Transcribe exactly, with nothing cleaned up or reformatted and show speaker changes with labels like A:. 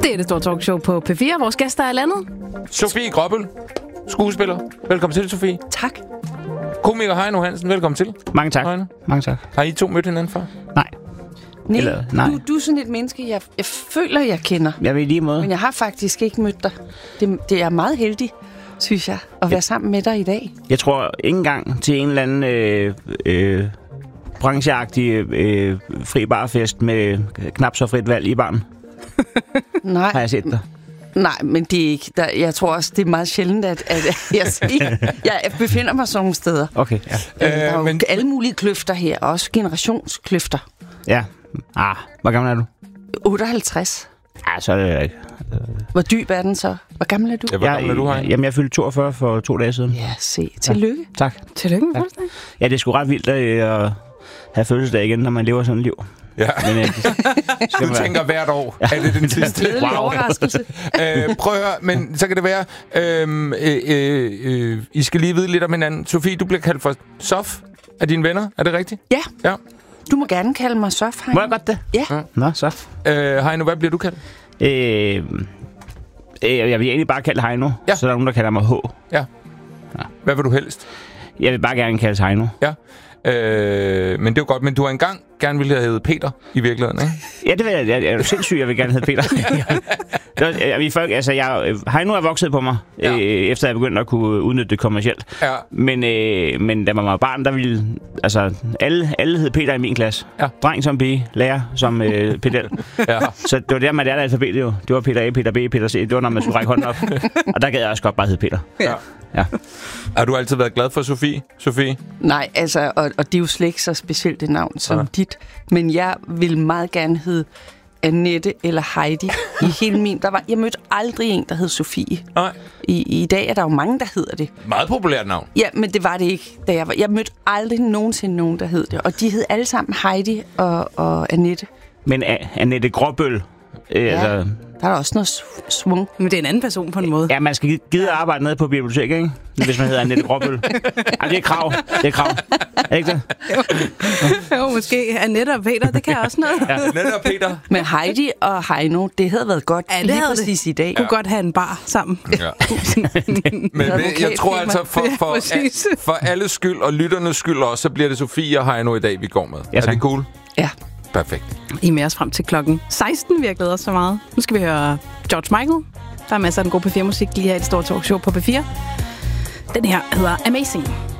A: Det er det store talkshow på P fire. Vores gæster er landet.
B: Sofie Gråbøl, skuespiller. Velkommen til, Sofie.
C: Tak.
B: Komiker Heino Hansen, velkommen til.
D: Mange tak.
B: Heino.
D: Mange tak.
B: Har I to mødt hinanden før?
D: Nej.
C: Nej,
D: Eller, nej.
C: Du, du er sådan et menneske, jeg, jeg føler, jeg kender.
D: Jeg vil i lige måde.
C: Men jeg har faktisk ikke mødt dig. Det, det er meget heldig, synes jeg, at være ja. sammen med dig i dag.
D: Jeg tror ikke engang til en eller anden øh, øh, brancheagtig øh, fri barfest med knap så frit valg i barn.
C: Nej.
D: Har jeg set dig?
C: Nej, men det er ikke. Der, jeg tror også, det er meget sjældent, at, at jeg, jeg, jeg befinder mig sådan nogle steder.
D: Okay, ja.
C: Øh, der er jo
B: men-
C: alle mulige kløfter her, også generationskløfter.
D: Ja. Ah, hvor gammel er du?
C: otteoghalvtreds.
D: Ah, så er det ikke.
C: Hvor dyb er den så? Hvor gammel er du?
B: Ja, hvor gammel er du, Heino?
D: Jamen, jeg fyldte toogfyrre for to dage siden.
C: Ja, se. Tillykke.
D: Tak.
A: Tillykke med fødselsdag.
D: Ja, det er sgu ret vildt at øh, have fødselsdag igen, når man lever sådan et liv.
B: Ja.
D: Men, øh, det skal
B: Du
D: være-
B: tænker hvert år, er det den sidste?
C: Glædelig overraskelse.
B: øh, prøv at høre, men så kan det være, øh, øh, øh, I skal lige vide lidt om hinanden. Sofie, du bliver kaldt for Sof af dine venner, er det rigtigt?
C: Ja,
B: Ja.
C: du må gerne kalde mig Sof, Heino.
D: Må jeg godt det?
C: Ja.
D: Nå, så.
B: Øh, Heino, hvad bliver du kaldt?
D: Øh, øh, jeg vil egentlig bare kalde Heino,
B: Ja.
D: så der er nogen, der kalder mig H.
B: Ja. Hvad vil du helst?
D: Jeg vil bare gerne kaldes Heino.
B: Ja. Øh, men det er jo godt, men du har engang gerne ville have heddet Peter i virkeligheden, ikke?
D: Ja, det vil jeg. Jeg er jo sindssyg, jeg vil gerne hedde Peter. Det var, jeg, vi folk, altså, jeg, Heino er vokset på mig,
B: Ja.
D: øh, efter jeg begyndte at kunne udnytte det kommercielt.
B: Ja.
D: Men, øh, men da man var barn, der ville... Altså, alle, alle hed Peter i min klasse.
B: Ja.
D: Dreng som pige, lærer som øh, pedel.
B: Ja.
D: Så det var der, man lærte alfabetet jo. Det var Peter A, Peter B, Peter C. Det var, når man skulle række hånden op. Og der gad jeg også godt bare hedde Peter.
B: Ja.
D: Ja.
B: Har du altid været glad for Sofie? Sofie?
C: Nej, altså, og, og det er jo slet ikke så specielt et navn som
B: Ja.
C: dit. Men jeg vil meget gerne hedde Annette eller Heidi i hele min... Der var, jeg mødte aldrig en, der hed Sofie.
B: Nej.
C: I, I dag er der jo mange, der hedder det.
B: Meget populært navn.
C: Ja, men det var det ikke, da jeg var... Jeg mødte aldrig nogensinde nogen, der hed det. Og de hed alle sammen Heidi og, og Annette.
D: Men A- Annette Gråbøl... Øh,
C: Ja.
D: altså,
C: Der er der også noget sv- svung.
A: Men det er en anden person på en måde.
D: ja, man skal gide at arbejde nede på biblioteket, ikke? Hvis man hedder Annette Gråbøl. Ej, det er krav. Det er krav. Er det ikke det?
A: Jo, måske Annette og Peter, det kan også noget. Ja,
B: Annette og Peter.
C: Men Heidi og Heino, det havde været godt.
A: Ja, det
C: lige
A: havde det.
C: præcis i dag.
A: kunne godt have en bar sammen.
B: Ja. Men det, jeg tror altså, for,
A: Ja,
B: for,
A: præcis.
B: a, for alles skyld og lytternes skyld også, så bliver det Sofie og Heino i dag, vi går med.
D: Ja,
B: er
D: tak.
B: det cool?
C: Ja.
B: Perfekt.
A: I er med os frem til klokken seksten. Vi har glædet os så meget. Nu skal vi høre George Michael. Der er masser af den gode P fire-musik lige her i det store talkshow på P fire. Den her hedder Amazing.